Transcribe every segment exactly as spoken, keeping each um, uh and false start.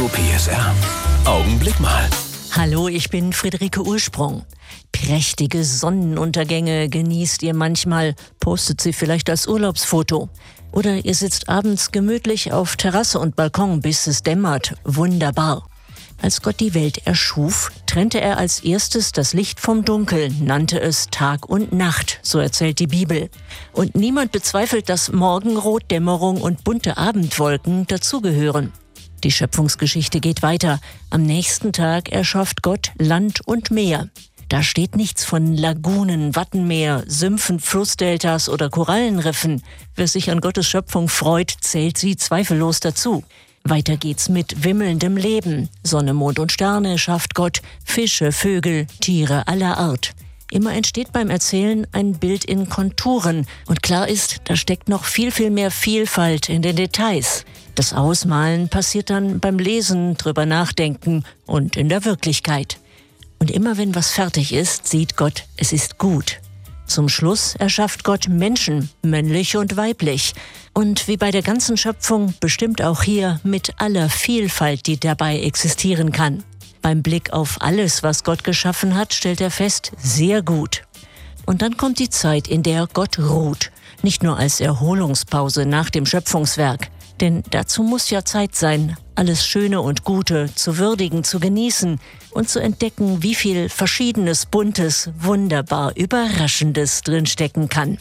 P S R. Augenblick mal. Hallo, ich bin Friederike Ursprung. Prächtige Sonnenuntergänge genießt ihr manchmal, postet sie vielleicht als Urlaubsfoto. Oder ihr sitzt abends gemütlich auf Terrasse und Balkon, bis es dämmert. Wunderbar. Als Gott die Welt erschuf, trennte er als erstes das Licht vom Dunkel, nannte es Tag und Nacht, so erzählt die Bibel. Und niemand bezweifelt, dass Morgenrot, Dämmerung und bunte Abendwolken dazugehören. Die Schöpfungsgeschichte geht weiter. Am nächsten Tag erschafft Gott Land und Meer. Da steht nichts von Lagunen, Wattenmeer, Sümpfen, Flussdeltas oder Korallenriffen. Wer sich an Gottes Schöpfung freut, zählt sie zweifellos dazu. Weiter geht's mit wimmelndem Leben. Sonne, Mond und Sterne schafft Gott, Fische, Vögel, Tiere aller Art. Immer entsteht beim Erzählen ein Bild in Konturen. Und klar ist, da steckt noch viel, viel mehr Vielfalt in den Details. Das Ausmalen passiert dann beim Lesen, drüber nachdenken und in der Wirklichkeit. Und immer wenn was fertig ist, sieht Gott, es ist gut. Zum Schluss erschafft Gott Menschen, männlich und weiblich. Und wie bei der ganzen Schöpfung bestimmt auch hier mit aller Vielfalt, die dabei existieren kann. Beim Blick auf alles, was Gott geschaffen hat, stellt er fest, sehr gut. Und dann kommt die Zeit, in der Gott ruht. Nicht nur als Erholungspause nach dem Schöpfungswerk. Denn dazu muss ja Zeit sein, alles Schöne und Gute zu würdigen, zu genießen und zu entdecken, wie viel Verschiedenes, Buntes, wunderbar Überraschendes drinstecken kann.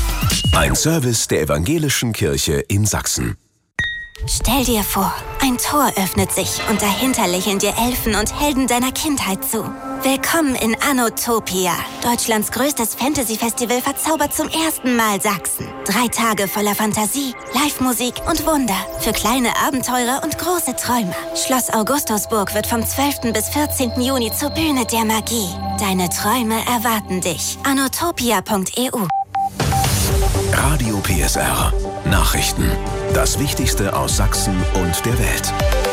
Ein Service der Evangelischen Kirche in Sachsen. Stell dir vor, ein Tor öffnet sich und dahinter lächeln dir Elfen und Helden deiner Kindheit zu. Willkommen in Anotopia. Deutschlands größtes Fantasy-Festival verzaubert zum ersten Mal Sachsen. Drei Tage voller Fantasie, Live-Musik und Wunder. Für kleine Abenteurer und große Träumer. Schloss Augustusburg wird vom zwölften bis vierzehnten Juni zur Bühne der Magie. Deine Träume erwarten dich. anotopia punkt e u Radio P S R. Nachrichten. Das Wichtigste aus Sachsen und der Welt.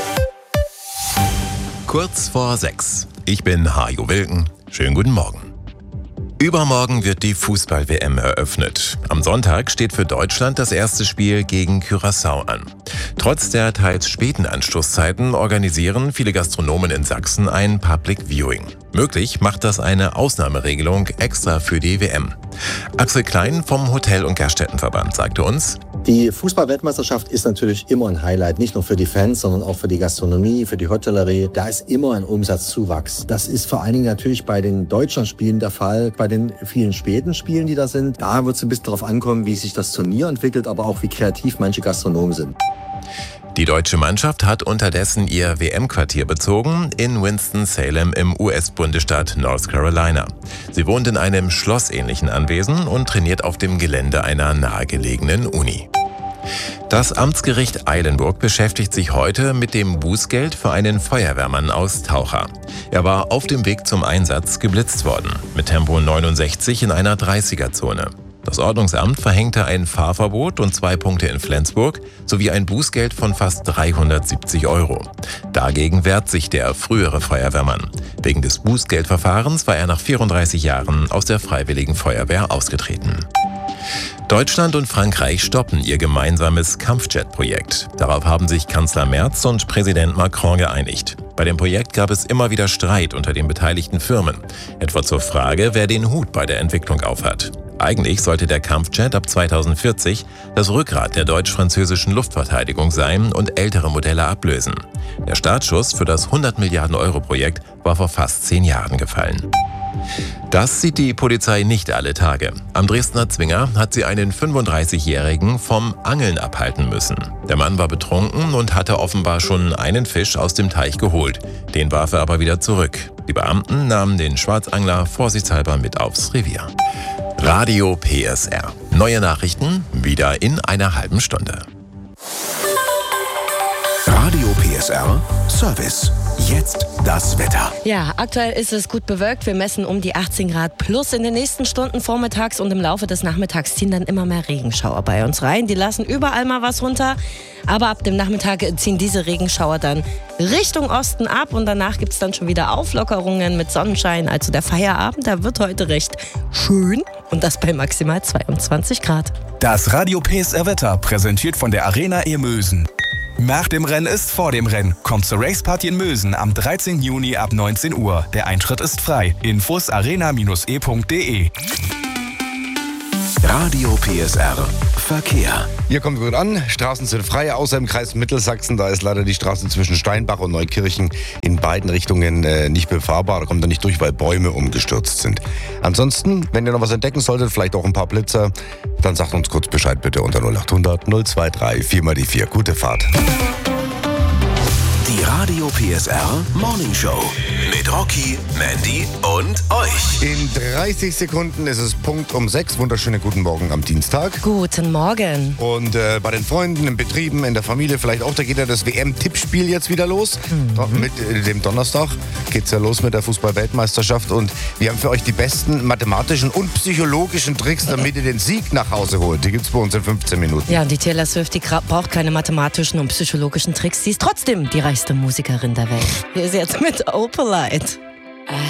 Kurz vor sechs. Ich bin Hajo Wilken. Schönen guten Morgen. Übermorgen wird die Fußball-W M eröffnet. Am Sonntag steht für Deutschland das erste Spiel gegen Curaçao an. Trotz der teils späten Anstoßzeiten organisieren viele Gastronomen in Sachsen ein Public Viewing. Möglich macht das eine Ausnahmeregelung extra für die W M. Axel Klein vom Hotel- und Gaststättenverband sagte uns: Die Fußball-Weltmeisterschaft ist natürlich immer ein Highlight, nicht nur für die Fans, sondern auch für die Gastronomie, für die Hotellerie. Da ist immer ein Umsatzzuwachs. Das ist vor allen Dingen natürlich bei den Deutschlandspielen der Fall, bei den vielen späten Spielen, die da sind. Da wird es ein bisschen darauf ankommen, wie sich das Turnier entwickelt, aber auch wie kreativ manche Gastronomen sind. Die deutsche Mannschaft hat unterdessen ihr W M-Quartier bezogen in Winston-Salem im U S-Bundesstaat North Carolina. Sie wohnt in einem schlossähnlichen Anwesen und trainiert auf dem Gelände einer nahegelegenen Uni. Das Amtsgericht Eilenburg beschäftigt sich heute mit dem Bußgeld für einen Feuerwehrmann aus Taucher. Er war auf dem Weg zum Einsatz geblitzt worden, mit Tempo neunundsechzig in einer dreißiger-Zone. Das Ordnungsamt verhängte ein Fahrverbot und zwei Punkte in Flensburg sowie ein Bußgeld von fast dreihundertsiebzig Euro. Dagegen wehrt sich der frühere Feuerwehrmann. Wegen des Bußgeldverfahrens war er nach vierunddreißig Jahren aus der Freiwilligen Feuerwehr ausgetreten. Deutschland und Frankreich stoppen ihr gemeinsames Kampfjet-Projekt. Darauf haben sich Kanzler Merz und Präsident Macron geeinigt. Bei dem Projekt gab es immer wieder Streit unter den beteiligten Firmen, etwa zur Frage, wer den Hut bei der Entwicklung aufhat. Eigentlich sollte der Kampfjet ab zweitausendvierzig das Rückgrat der deutsch-französischen Luftverteidigung sein und ältere Modelle ablösen. Der Startschuss für das hundert Milliarden Euro Projekt war vor fast zehn Jahren gefallen. Das sieht die Polizei nicht alle Tage. Am Dresdner Zwinger hat sie einen fünfunddreißigjährigen vom Angeln abhalten müssen. Der Mann war betrunken und hatte offenbar schon einen Fisch aus dem Teich geholt. Den warf er aber wieder zurück. Die Beamten nahmen den Schwarzangler vorsichtshalber mit aufs Revier. Radio P S R. Neue Nachrichten wieder in einer halben Stunde. Radio P S R Service. Jetzt das Wetter. Ja, aktuell ist es gut bewölkt. Wir messen um die achtzehn Grad plus. In den nächsten Stunden vormittags und im Laufe des Nachmittags ziehen dann immer mehr Regenschauer bei uns rein. Die lassen überall mal was runter. Aber ab dem Nachmittag ziehen diese Regenschauer dann Richtung Osten ab. Und danach gibt es dann schon wieder Auflockerungen mit Sonnenschein. Also der Feierabend, der wird heute recht schön. Und das bei maximal zweiundzwanzig Grad. Das Radio P S R Wetter präsentiert von der Arena Irmösen. Nach dem Rennen ist vor dem Rennen. Kommt zur Raceparty in Mösen am dreizehnten Juni ab neunzehn Uhr. Der Eintritt ist frei. Infos arena Bindestrich e punkt de. Radio P S R Verkehr. Hier kommt gut an. Straßen sind frei, außer im Kreis Mittelsachsen. Da ist leider die Straße zwischen Steinbach und Neukirchen in beiden Richtungen äh, nicht befahrbar. Da kommt er nicht durch, weil Bäume umgestürzt sind. Ansonsten, wenn ihr noch was entdecken solltet, vielleicht auch ein paar Blitzer, dann sagt uns kurz Bescheid bitte unter null achthundert null zweiundzwanzig vier mal die vier. Gute Fahrt. Die Radio P S R Morning Show mit Rocky, Mandy und euch. In dreißig Sekunden ist es Punkt um sechs. Wunderschönen guten Morgen am Dienstag. Guten Morgen. Und äh, bei den Freunden, in Betrieben, in der Familie vielleicht auch, da geht ja das W M-Tippspiel jetzt wieder los. Mhm. Mit äh, dem Donnerstag geht es ja los mit der Fußball-Weltmeisterschaft. Und wir haben für euch die besten mathematischen und psychologischen Tricks, damit ihr den Sieg nach Hause holt. Die gibt es bei uns in fünfzehn Minuten. Ja, und die Taylor Swift, die braucht keine mathematischen und psychologischen Tricks. Sie ist trotzdem die reichste Musikerin der Welt. Hier ist jetzt mit Opalite.